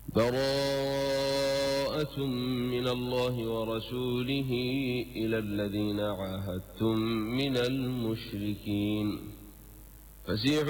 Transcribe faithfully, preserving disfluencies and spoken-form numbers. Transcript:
براءة من الله ورسوله إلى الذين عاهدتم من المشركين فسيحوا